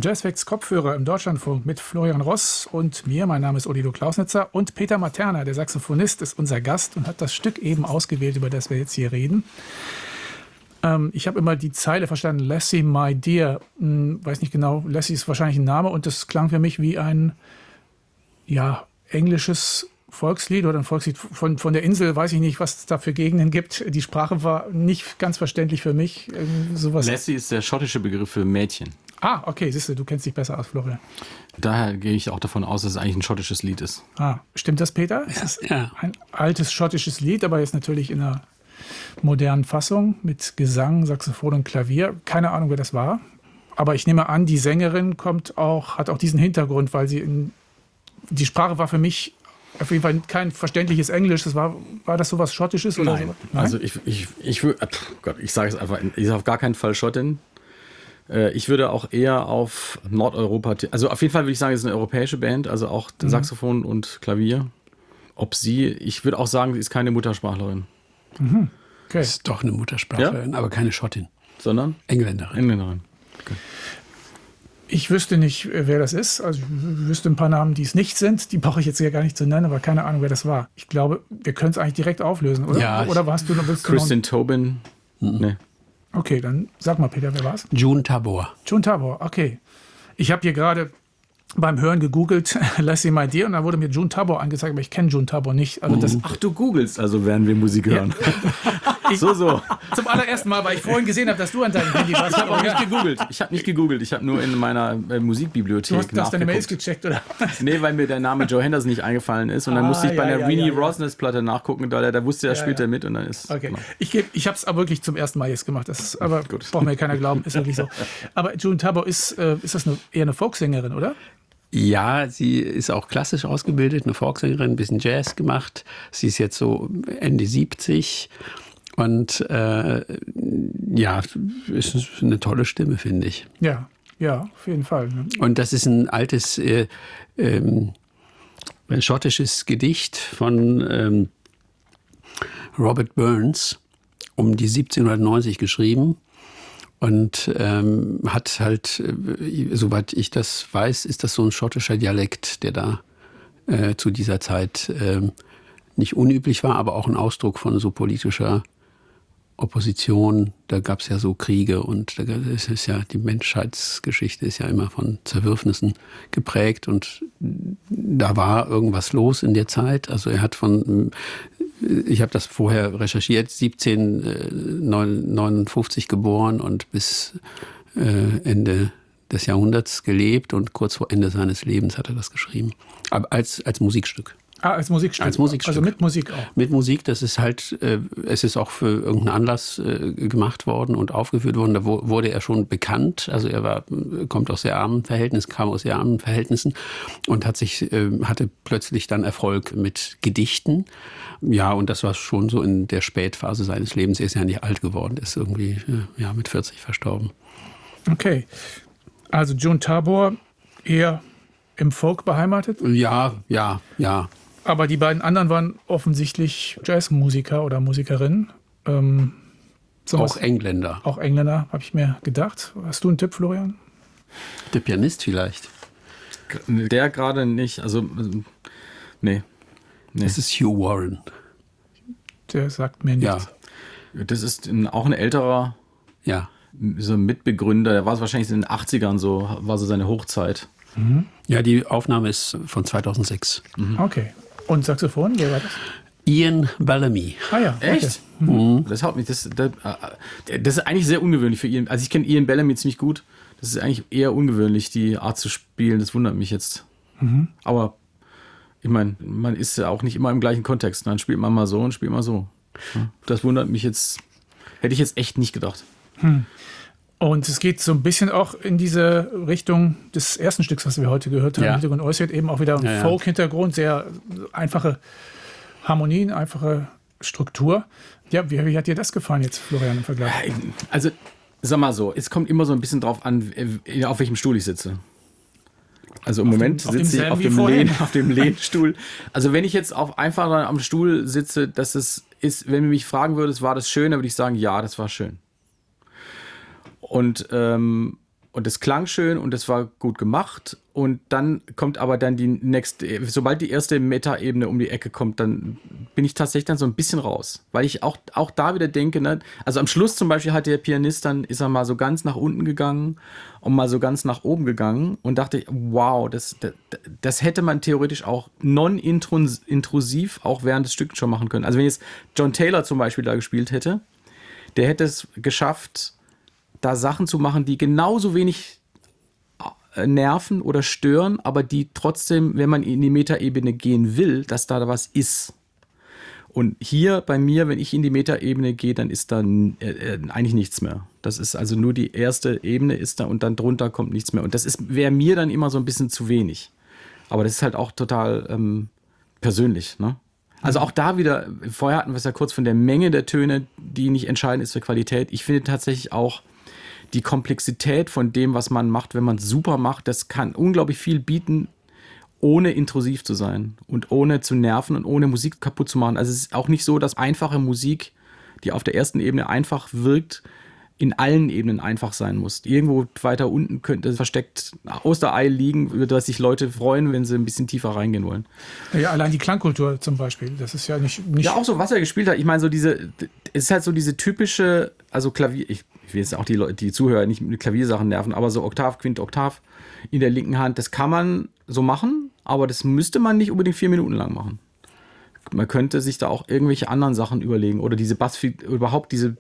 Jazzfacts Kopfhörer im Deutschlandfunk mit Florian Ross und mir. Mein Name ist Odilo Klausnitzer und Peter Materna, der Saxophonist, ist unser Gast und hat das Stück eben ausgewählt, über das wir jetzt hier reden. Ich habe immer die Zeile verstanden, Lassie, my dear. Weiß nicht genau, Lassie ist wahrscheinlich ein Name und das klang für mich wie ein englisches Volkslied oder ein Volkslied von der Insel. Weiß ich nicht, was es da für Gegenden gibt. Die Sprache war nicht ganz verständlich für mich. Sowas. Lassie ist der schottische Begriff für Mädchen. Ah, okay, siehst du kennst dich besser aus, Florian. Daher gehe ich auch davon aus, dass es eigentlich ein schottisches Lied ist. Ah, stimmt das, Peter? Es ist ein altes schottisches Lied, aber jetzt natürlich in einer modernen Fassung mit Gesang, Saxophon und Klavier. Keine Ahnung, wer das war. Aber ich nehme an, die Sängerin hat auch diesen Hintergrund, weil die Sprache war für mich auf jeden Fall kein verständliches Englisch. War das sowas Schottisches oder so? Nein? Also ich sage es einfach, ich sage auf gar keinen Fall Schottin. Ich würde auch eher auf Nordeuropa, also auf jeden Fall würde ich sagen, es ist eine europäische Band, also auch Saxophon und Klavier. Ich würde auch sagen, sie ist keine Muttersprachlerin. Mhm. Okay. Ist doch eine Muttersprachlerin, aber keine Schottin. Sondern? Engländerin. Okay. Ich wüsste nicht, wer das ist. Also ich wüsste ein paar Namen, die es nicht sind. Die brauche ich jetzt hier gar nicht zu nennen, aber keine Ahnung, wer das war. Ich glaube, wir können es eigentlich direkt auflösen, oder? Ja. Oder willst du Kristin Tobin? Nee. Okay, dann sag mal, Peter, wer war's? June Tabor. June Tabor, okay. Ich habe hier gerade beim Hören gegoogelt, Lassie my dear, und da wurde mir June Tabor angezeigt, aber ich kenne June Tabor nicht. Also Ach, du googelst, also werden wir Musik hören. So. Zum allerersten Mal, weil ich vorhin gesehen habe, dass du an deinem Handy warst. Ich habe auch nicht gegoogelt. Ich habe nur in meiner Musikbibliothek Du hast deine Mails gecheckt, oder? Nee, weil mir der Name Joe Henderson nicht eingefallen ist. Und dann musste ich bei der Rennie Rosnes-Platte nachgucken, da wusste er, spielt er mit. Und dann ist. Okay. Genau. Ich habe es aber wirklich zum ersten Mal jetzt gemacht. Aber Gut. Braucht mir keiner glauben, ist wirklich so. Aber June Tabor ist das eher eine Folksängerin, oder? Ja, sie ist auch klassisch ausgebildet, eine Folksängerin, ein bisschen Jazz gemacht. Sie ist jetzt so Ende 70 und ist eine tolle Stimme, finde ich. Ja, auf jeden Fall. Ne? Und das ist ein altes schottisches Gedicht von Robert Burns um die 1790 geschrieben. Und hat halt, soweit ich das weiß, ist das so ein schottischer Dialekt, der da zu dieser Zeit nicht unüblich war, aber auch ein Ausdruck von so politischer Opposition. Da gab es ja so Kriege und die Menschheitsgeschichte ist ja immer von Zerwürfnissen geprägt und da war irgendwas los in der Zeit. Also ich habe das vorher recherchiert, 1759 geboren und bis Ende des Jahrhunderts gelebt und kurz vor Ende seines Lebens hat er das geschrieben. Aber als Musikstück. Als Musikstück. Als Musikstück. Also mit Musik auch. Mit Musik, das ist halt, es ist auch für irgendeinen Anlass gemacht worden und aufgeführt worden. Da wurde er schon bekannt. Also er kam aus sehr armen Verhältnissen und hatte plötzlich dann Erfolg mit Gedichten. Ja, und das war schon so in der Spätphase seines Lebens. Er ist ja nicht alt geworden, ist irgendwie mit 40 verstorben. Okay. Also June Tabor eher im Folk beheimatet? Ja. Aber die beiden anderen waren offensichtlich Jazzmusiker oder Musikerinnen. Auch Engländer. Auch Engländer, habe ich mir gedacht. Hast du einen Tipp, Florian? Der Pianist vielleicht? Der gerade nicht. Also, nee. Das ist Hugh Warren. Der sagt mir nichts. Ja. Das ist auch ein älterer so Mitbegründer. Der war es wahrscheinlich in den 80ern so, war so seine Hochzeit. Mhm. Ja, die Aufnahme ist von 2006. Mhm. Okay. Und Saxophon, wer war das? Ian Bellamy. Ah ja. Echt? Okay. Mhm. Das haut mich. Das ist eigentlich sehr ungewöhnlich für Ian. Also ich kenne Ian Bellamy ziemlich gut. Das ist eigentlich eher ungewöhnlich, die Art zu spielen. Das wundert mich jetzt. Mhm. Aber ich meine, man ist ja auch nicht immer im gleichen Kontext. Dann spielt man mal so und spielt mal so. Das wundert mich jetzt. Hätte ich jetzt echt nicht gedacht. Und es geht so ein bisschen auch in diese Richtung des ersten Stücks, was wir heute gehört haben. Hintergrund äußert eben auch wieder ein Folk-Hintergrund, sehr einfache Harmonien, einfache Struktur. Ja, wie hat dir das gefallen jetzt, Florian, im Vergleich? Also, sag mal so, es kommt immer so ein bisschen drauf an, auf welchem Stuhl ich sitze. Also im Moment sitze ich auf dem Lehnstuhl. Also wenn ich jetzt einfach am Stuhl sitze, wenn du mich fragen würdest, war das schön, dann würde ich sagen, ja, das war schön. Und Und es klang schön und es war gut gemacht. Und dann kommt aber dann sobald die erste Meta-Ebene um die Ecke kommt, dann bin ich tatsächlich dann so ein bisschen raus. Weil ich auch da wieder denke, ne, also am Schluss zum Beispiel hat der Pianist dann, ist er mal so ganz nach unten gegangen und mal so ganz nach oben gegangen und dachte, wow, das hätte man theoretisch auch non-intrusiv auch während des Stücks schon machen können. Also wenn jetzt John Taylor zum Beispiel da gespielt hätte, der hätte es geschafft, da Sachen zu machen, die genauso wenig nerven oder stören, aber die trotzdem, wenn man in die Metaebene gehen will, dass da was ist. Und hier bei mir, wenn ich in die Metaebene gehe, dann ist da eigentlich nichts mehr. Das ist also nur die erste Ebene ist da und dann drunter kommt nichts mehr. Und das wäre mir dann immer so ein bisschen zu wenig. Aber das ist halt auch total persönlich, ne? Also auch da wieder, vorher hatten wir es ja kurz von der Menge der Töne, die nicht entscheidend ist für Qualität. Ich finde tatsächlich auch, die Komplexität von dem, was man macht, wenn man es super macht, das kann unglaublich viel bieten, ohne intrusiv zu sein und ohne zu nerven und ohne Musik kaputt zu machen. Also es ist auch nicht so, dass einfache Musik, die auf der ersten Ebene einfach wirkt, in allen Ebenen einfach sein muss. Irgendwo weiter unten könnte versteckt Osterei liegen, über das sich Leute freuen, wenn sie ein bisschen tiefer reingehen wollen. Ja, allein die Klangkultur zum Beispiel, das ist ja nicht... Ja, auch so, was er gespielt hat. Ich meine, es ist halt so diese typische, also Klavier, ich will jetzt auch die Zuhörer nicht mit Klaviersachen nerven, aber so Oktav, Quint, Oktav in der linken Hand, das kann man so machen, aber das müsste man nicht unbedingt 4 Minuten lang machen. Man könnte sich da auch irgendwelche anderen Sachen überlegen oder diese überhaupt diese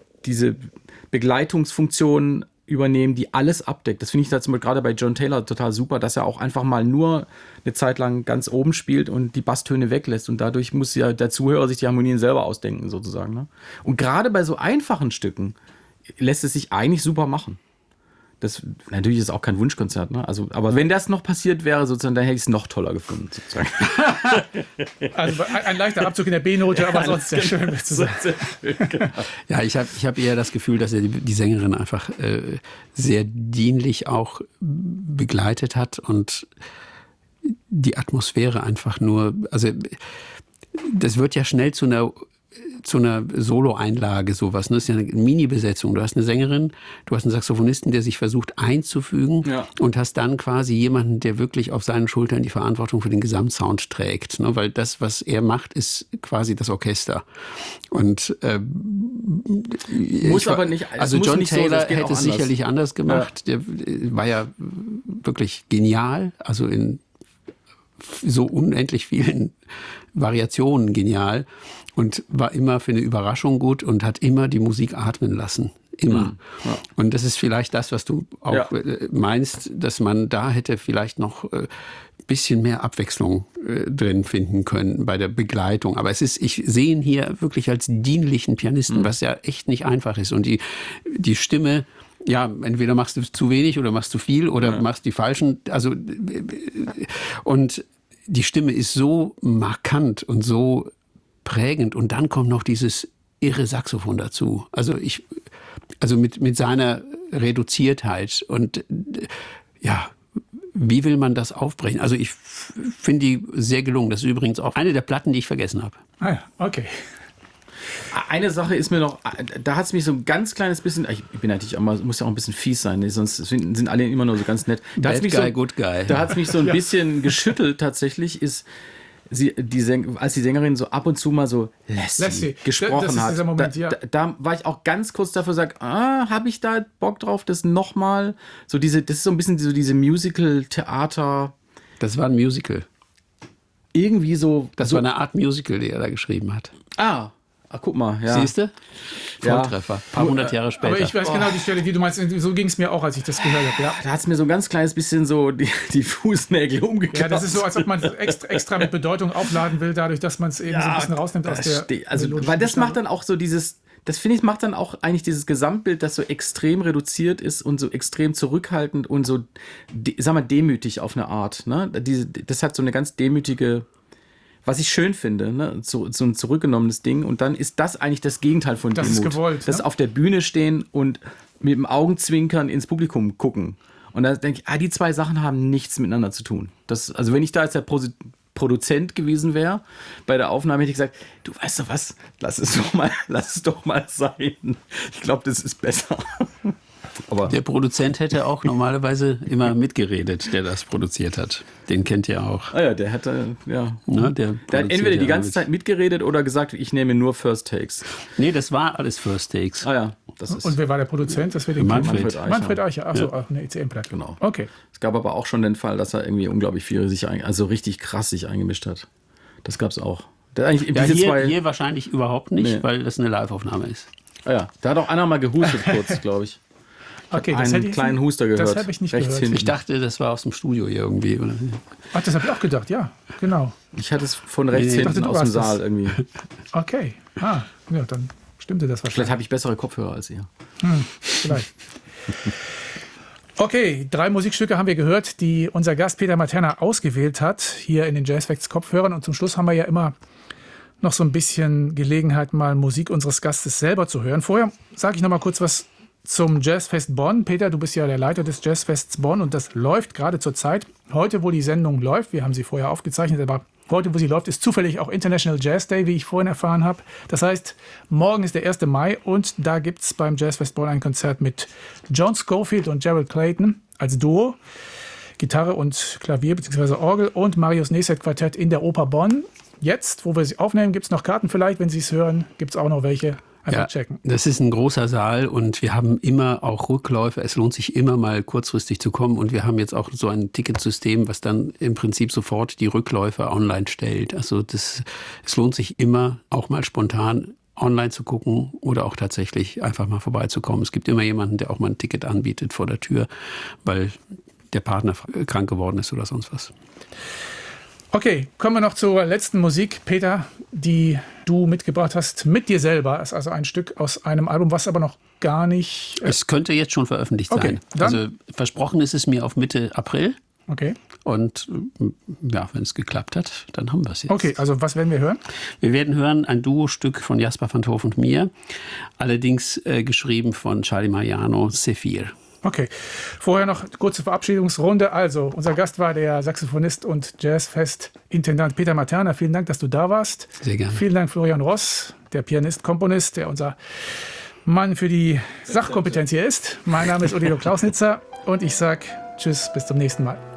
Begleitungsfunktionen übernehmen, die alles abdeckt. Das finde ich da zum Beispiel gerade bei John Taylor total super, dass er auch einfach mal nur eine Zeit lang ganz oben spielt und die Basstöne weglässt. Und dadurch muss ja der Zuhörer sich die Harmonien selber ausdenken, sozusagen. Ne? Und gerade bei so einfachen Stücken lässt es sich eigentlich super machen. Das natürlich ist auch kein Wunschkonzert, ne? Also, aber wenn das noch passiert wäre, sozusagen, dann hätte ich es noch toller gefunden, sozusagen. Also ein leichter Abzug in der B-Note, aber sonst sehr schön zu sagen. Ja, ich hab eher das Gefühl, dass er die Sängerin einfach sehr dienlich auch begleitet hat und die Atmosphäre einfach nur, also das wird ja schnell zu einer Solo-Einlage sowas. Ne? Das ist ja eine Mini-Besetzung. Du hast eine Sängerin, du hast einen Saxophonisten, der sich versucht einzufügen und hast dann quasi jemanden, der wirklich auf seinen Schultern die Verantwortung für den Gesamtsound trägt. Ne? Weil das, was er macht, ist quasi das Orchester. Und also John Taylor hätte es sicherlich anders gemacht. Ja. Der war ja wirklich genial, also in so unendlich vielen Variationen genial und war immer für eine Überraschung gut und hat immer die Musik atmen lassen. Immer. Ja. Und das ist vielleicht das, was du auch meinst, dass man da hätte vielleicht noch ein bisschen mehr Abwechslung drin finden können bei der Begleitung. Aber ich sehe ihn hier wirklich als dienlichen Pianisten, was ja echt nicht einfach ist. Und die Stimme, ja, entweder machst du zu wenig oder machst zu viel oder machst die falschen. Also, und die Stimme ist so markant und so prägend. Und dann kommt noch dieses irre Saxophon dazu. Also mit seiner Reduziertheit. Und ja, wie will man das aufbrechen? Also ich finde die sehr gelungen. Das ist übrigens auch eine der Platten, die ich vergessen habe. Ah ja, okay. Eine Sache ist mir noch, da hat es mich so ein ganz kleines bisschen, ich bin natürlich auch mal, muss ja auch ein bisschen fies sein, sonst sind alle immer nur so ganz nett. Da hat es mich so ein bisschen geschüttelt tatsächlich, ist, als die Sängerin so ab und zu mal so Lassie gesprochen hat. Moment, da war ich auch ganz kurz dafür, habe ich da Bock drauf, das nochmal, das ist so ein bisschen so diese Musical-Theater. Das war ein Musical. Irgendwie so. Das war eine Art Musical, die er da geschrieben hat. Guck mal, ja. Siehst du? Volltreffer. Ein paar hundert Jahre später. Aber ich weiß genau die Stelle, die du meinst. So ging es mir auch, als ich das gehört habe. Ja. Da hat es mir so ein ganz kleines bisschen so die Fußnägel umgekehrt. Ja, das ist so, als ob man extra mit Bedeutung aufladen will, dadurch, dass man es eben so ein bisschen rausnimmt aus der... weil das macht dann auch so das finde ich, macht dann auch eigentlich dieses Gesamtbild, das so extrem reduziert ist und so extrem zurückhaltend und so, demütig auf eine Art. Ne? Das hat so eine ganz demütige... Was ich schön finde, ne? So ein zurückgenommenes Ding. Und dann ist das eigentlich das Gegenteil von Demut. Das ist gewollt. Das auf der Bühne stehen und mit dem Augenzwinkern ins Publikum gucken. Und da denke ich, die zwei Sachen haben nichts miteinander zu tun. Also wenn ich da als der Produzent gewesen wäre bei der Aufnahme, hätte ich gesagt, du weißt doch was, lass es doch mal sein. Ich glaube, das ist besser. Aber der Produzent hätte auch normalerweise immer mitgeredet, der das produziert hat. Den kennt ihr auch. ja, der hätte, ja. Ne, Der hat entweder die ganze Zeit mitgeredet oder gesagt, ich nehme nur First Takes. Nee, das war alles First Takes. Ja, das ist... Und wer war der Produzent? Das wir den Manfred. Manfred Eicher. Achso, auf eine ECM-Platte. Genau. Okay. Es gab aber auch schon den Fall, dass er irgendwie unglaublich viel also richtig krass sich eingemischt hat. Das gab es auch. Hier wahrscheinlich überhaupt nicht, Nee. weil das eine Live-Aufnahme ist. Ja, da hat auch einer mal gehustet kurz, glaube ich. Okay, Einen kleinen Huster gehört. Das habe ich nicht rechts gehört. hinten. Ich dachte, das war aus dem Studio irgendwie. Oder? Ach, das habe ich auch gedacht, ja, genau. Ich hatte es von rechts Nee, ich hinten dachte, du aus dem warst das. Saal irgendwie. Okay. Ja, dann stimmte das Vielleicht wahrscheinlich. habe ich bessere Kopfhörer als ihr. Vielleicht. Okay, 3 Musikstücke haben wir gehört, die unser Gast Peter Materna ausgewählt hat, hier in den Jazzfacts Kopfhörern. Und zum Schluss haben wir ja immer noch so ein bisschen Gelegenheit, mal Musik unseres Gastes selber zu hören. Vorher sage ich noch mal kurz was zum Jazzfest Bonn. Peter, du bist ja der Leiter des Jazzfests Bonn und das läuft gerade zur Zeit. Heute, wo die Sendung läuft, wir haben sie vorher aufgezeichnet, aber heute, wo sie läuft, ist zufällig auch International Jazz Day, wie ich vorhin erfahren habe. Das heißt, morgen ist der 1. Mai und da gibt es beim Jazzfest Bonn ein Konzert mit John Scofield und Gerald Clayton als Duo. Gitarre und Klavier bzw. Orgel und Marius Neset Quartett in der Oper Bonn. Jetzt, wo wir sie aufnehmen, gibt es noch Karten vielleicht, wenn Sie es hören, gibt es auch noch welche. Einfach checken. Das ist ein großer Saal und wir haben immer auch Rückläufe. Es lohnt sich immer mal kurzfristig zu kommen und wir haben jetzt auch so ein Ticketsystem, was dann im Prinzip sofort die Rückläufe online stellt. Also es lohnt sich immer auch mal spontan online zu gucken oder auch tatsächlich einfach mal vorbeizukommen. Es gibt immer jemanden, der auch mal ein Ticket anbietet vor der Tür, weil der Partner krank geworden ist oder sonst was. Okay, kommen wir noch zur letzten Musik, Peter, die du mitgebracht hast mit dir selber. Das ist also ein Stück aus einem Album, was aber noch gar nicht... Es könnte jetzt schon veröffentlicht sein. Dann, also versprochen ist es mir auf Mitte April. Okay. Und ja, wenn es geklappt hat, dann haben wir es jetzt. Okay, also was werden wir hören? Wir werden hören ein Duo-Stück von Jasper van 't Hof und mir, allerdings geschrieben von Charlie Mariano, Sephir. Okay, vorher noch eine kurze Verabschiedungsrunde. Also, unser Gast war der Saxophonist und Jazzfest-Intendant Peter Materna. Vielen Dank, dass du da warst. Sehr gerne. Vielen Dank, Florian Ross, der Pianist, Komponist, der unser Mann für die Sachkompetenz hier ist. Mein Name ist Odilo Klausnitzer und ich sage Tschüss, bis zum nächsten Mal.